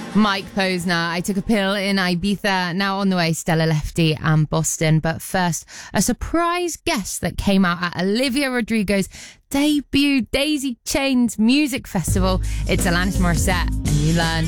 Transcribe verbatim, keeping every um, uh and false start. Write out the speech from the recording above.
Mike Posner, I Took a Pill in Ibiza. Now on the way, Stella Lefty and Boston. But first, a surprise guest that came out at Olivia Rodrigo's debut Daisy Chains Music Festival. It's Alanis Morissette, and you learn